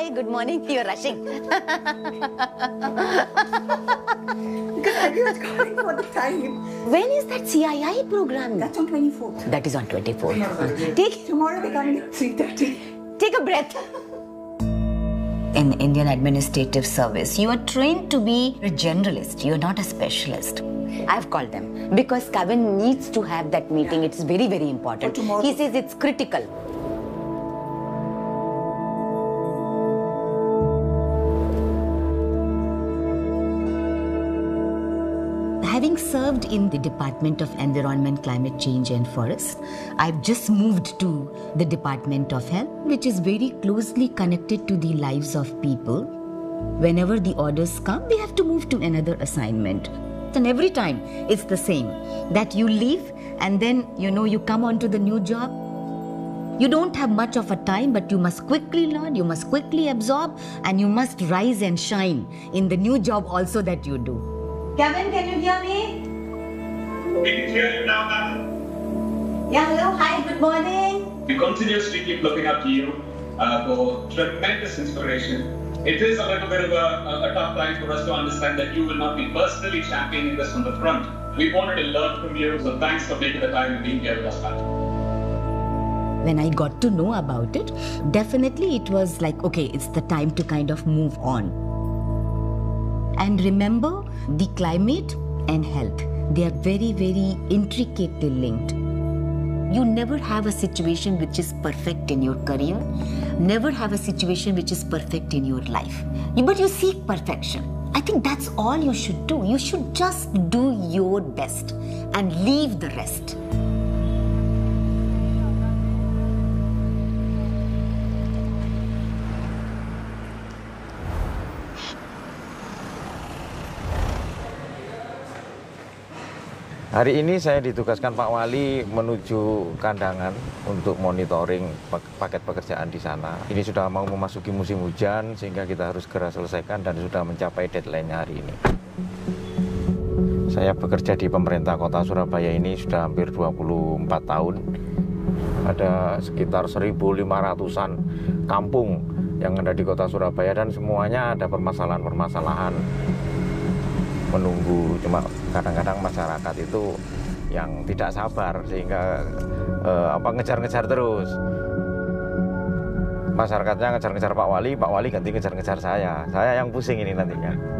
Hi, good morning. You're rushing. Because I was calling for the time. When is that CII program? That's on 24th. That is on 24th. Tomorrow they come at 3:30. Take a breath. In Indian Administrative Service, you are trained to be a generalist. You are not a specialist. I've called them because Kevin needs to have that meeting. It's very, very important. For tomorrow. He says it's critical. Having served in the Department of Environment, Climate Change and Forest, I've just moved to the Department of Health, which is very closely connected to the lives of people. Whenever the orders come, we have to move to another assignment. And every time it's the same, that you leave and then, you come onto the new job. You don't have much of a time, but you must quickly learn, you must quickly absorb, and you must rise and shine in the new job also that you do. Kevin, can you hear me? We can hear you now, ma'am. Yeah, hello, hi, good morning. We continuously keep looking up to you for tremendous inspiration. It is a little bit of a tough time for us to understand that you will not be personally championing this from the front. We wanted to learn from you, so thanks for making the time and being here with us, ma'am. When I got to know about it, definitely it was like, okay, it's the time to kind of move on. And remember, the climate and health, they are very, very intricately linked. You never have a situation which is perfect in your career, never have a situation which is perfect in your life. But you seek perfection. I think that's all you should do. You should just do your best and leave the rest. Hari ini saya ditugaskan Pak Wali menuju Kandangan untuk monitoring paket pekerjaan di sana. Ini sudah mau memasuki musim hujan sehingga kita harus segera selesaikan dan sudah mencapai deadline-nya hari ini. Saya bekerja di pemerintah kota Surabaya ini sudah hampir 24 tahun. Ada sekitar 1.500-an kampung yang ada di kota Surabaya dan semuanya ada permasalahan-permasalahan. Menunggu, cuma kadang-kadang masyarakat itu yang tidak sabar sehingga ngejar-ngejar terus. Masyarakatnya ngejar-ngejar Pak Wali ganti ngejar-ngejar saya yang pusing ini nantinya.